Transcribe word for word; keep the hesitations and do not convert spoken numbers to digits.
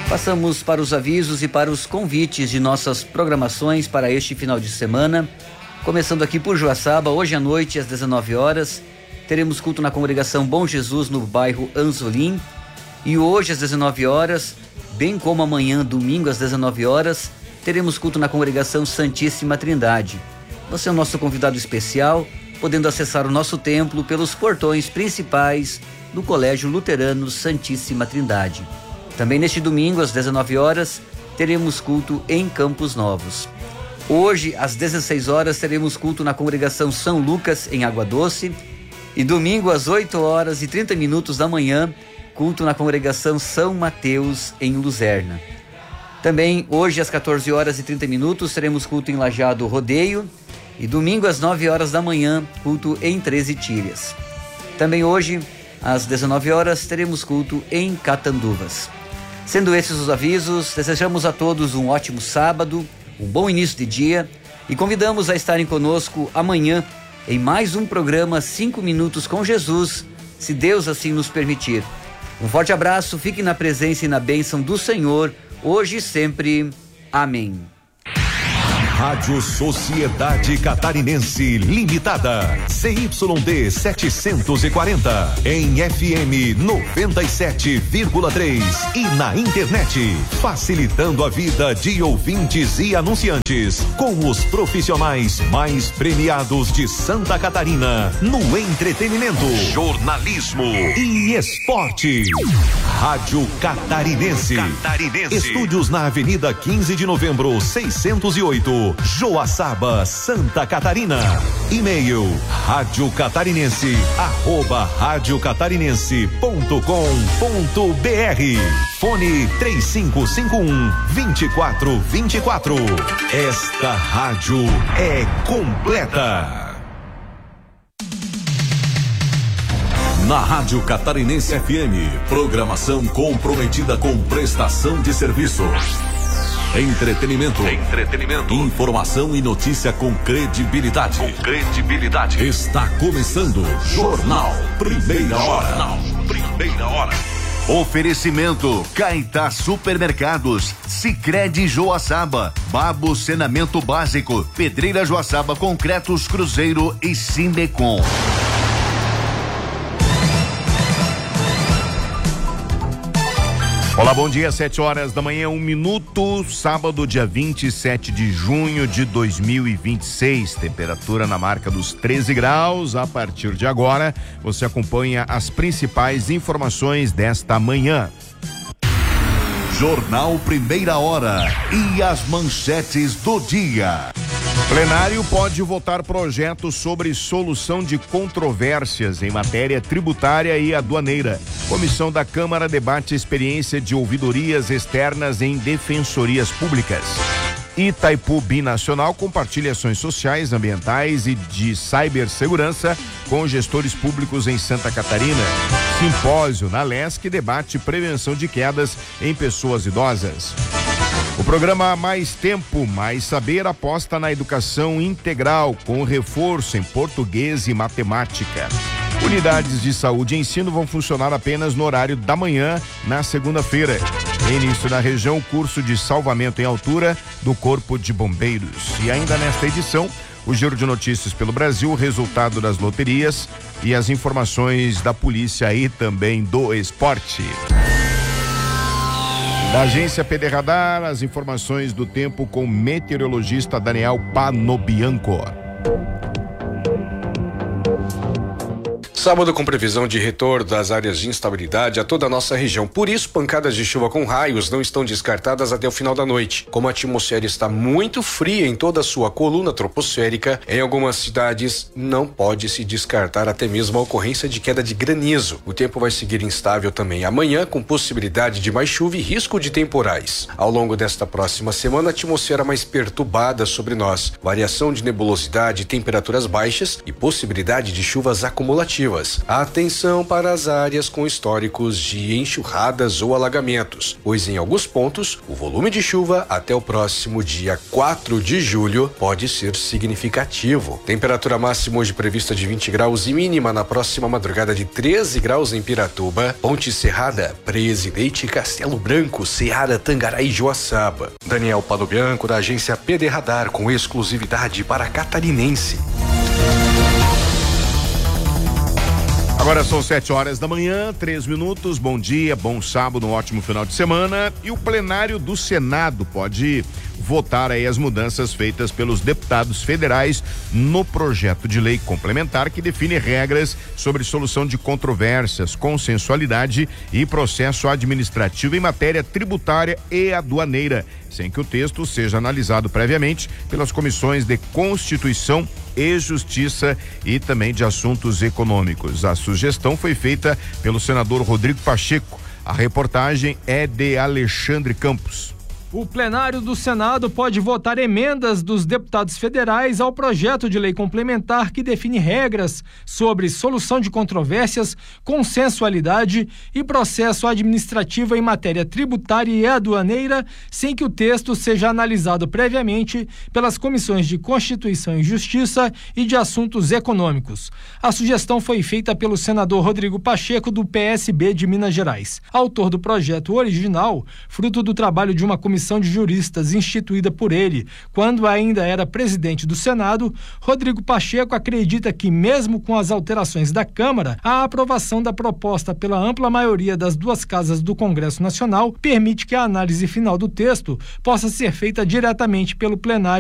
Passamos para os avisos e para os convites de nossas programações para este final de semana. Começando aqui por Joaçaba, hoje à noite às dezenove horas, teremos culto na congregação Bom Jesus no bairro Anzolim. E hoje às dezenove horas, bem como amanhã, domingo às dezenove horas, teremos culto na congregação Santíssima Trindade. Você é o nosso convidado especial, podendo acessar o nosso templo pelos portões principais do Colégio Luterano Santíssima Trindade. Também neste domingo, às dezenove horas, teremos culto em Campos Novos. Hoje, às dezesseis horas, teremos culto na congregação São Lucas, em Água Doce. E domingo, às oito horas e trinta minutos da manhã, culto na congregação São Mateus, em Luzerna. Também, hoje, às quatorze horas e trinta minutos, teremos culto em Lajeado Rodeio. E domingo, às nove horas da manhã, culto em Treze Tílias. Também hoje, às dezenove horas, teremos culto em Catanduvas. Sendo esses os avisos, desejamos a todos um ótimo sábado, um bom início de dia e convidamos a estarem conosco amanhã em mais um programa Cinco Minutos com Jesus, se Deus assim nos permitir. Um forte abraço, fiquem na presença e na bênção do Senhor, hoje e sempre. Amém. Rádio Sociedade Catarinense Limitada, C Y D setecentos e quarenta, em F M noventa e sete vírgula três e na internet, facilitando a vida de ouvintes e anunciantes, com os profissionais mais premiados de Santa Catarina, no entretenimento, jornalismo e esporte. Rádio Catarinense. Catarinense. Estúdios na Avenida quinze de Novembro, seiscentos e oito. Joaçaba, Santa Catarina. E-mail rádio catarinense arroba rádio catarinense ponto com ponto br. Fone três cinco cinco um, dois quatro dois quatro. Esta rádio é completa. Na Rádio Catarinense F M, programação comprometida com prestação de serviço. Entretenimento. Entretenimento. Informação e notícia com credibilidade. Com credibilidade. Está começando Jornal Primeira Hora. Jornal Primeira Hora. Oferecimento Caetá Supermercados, Sicredi Joaçaba, Babo Saneamento Básico, Pedreira Joaçaba Concretos Cruzeiro e Sindecom. Olá, bom dia, sete horas da manhã, um minuto, sábado, dia vinte e sete de junho de dois mil e vinte e seis, temperatura na marca dos treze graus. A partir de agora, você acompanha as principais informações desta manhã. Jornal Primeira Hora e as manchetes do dia. Plenário pode votar projetos sobre solução de controvérsias em matéria tributária e aduaneira. Comissão da Câmara debate experiência de ouvidorias externas em defensorias públicas. Itaipu Binacional compartilha ações sociais, ambientais e de cibersegurança com gestores públicos em Santa Catarina. Simpósio na Lesc debate prevenção de quedas em pessoas idosas. O programa Mais Tempo, Mais Saber aposta na educação integral com reforço em português e matemática. Unidades de saúde e ensino vão funcionar apenas no horário da manhã, na segunda-feira. Início na região, curso de salvamento em altura do Corpo de Bombeiros. E ainda nesta edição, o giro de notícias pelo Brasil, o resultado das loterias e as informações da polícia e também do esporte. Da agência P D Radar, as informações do tempo com o meteorologista Daniel Panobianco. Sábado com previsão de retorno das áreas de instabilidade a toda a nossa região. Por isso, pancadas de chuva com raios não estão descartadas até o final da noite. Como a atmosfera está muito fria em toda a sua coluna troposférica, em algumas cidades não pode se descartar até mesmo a ocorrência de queda de granizo. O tempo vai seguir instável também amanhã, com possibilidade de mais chuva e risco de temporais. Ao longo desta próxima semana, a atmosfera mais perturbada sobre nós. Variação de nebulosidade, temperaturas baixas e possibilidade de chuvas acumulativas. administrativas. Atenção para as áreas com históricos de enxurradas ou alagamentos, pois em alguns pontos o volume de chuva até o próximo dia quatro de julho pode ser significativo. Temperatura máxima hoje prevista de vinte graus e mínima na próxima madrugada de treze graus em Piratuba, Ponte Serrada, Presidente Castelo Branco, Ceará, Tangará e Joaçaba. Daniel Padobianco, da agência P D Radar, com exclusividade para catarinense. Agora são sete horas da manhã, três minutos. Bom dia, bom sábado, um ótimo final de semana. E o plenário do Senado pode votar aí as mudanças feitas pelos deputados federais no projeto de lei complementar que define regras sobre solução de controvérsias, consensualidade e processo administrativo em matéria tributária e aduaneira, sem que o texto seja analisado previamente pelas comissões de Constituição e Justiça e também de Assuntos Econômicos. A sugestão foi feita pelo senador Rodrigo Pacheco. A reportagem é de Alexandre Campos. O plenário do Senado pode votar emendas dos deputados federais ao projeto de lei complementar que define regras sobre solução de controvérsias, consensualidade e processo administrativo em matéria tributária e aduaneira, sem que o texto seja analisado previamente pelas comissões de Constituição e Justiça e de Assuntos Econômicos. A sugestão foi feita pelo senador Rodrigo Pacheco, do P S B de Minas Gerais. Autor do projeto original, fruto do trabalho de uma comissão de juristas instituída por ele, quando ainda era presidente do Senado, Rodrigo Pacheco acredita que, mesmo com as alterações da Câmara, a aprovação da proposta pela ampla maioria das duas casas do Congresso Nacional permite que a análise final do texto possa ser feita diretamente pelo plenário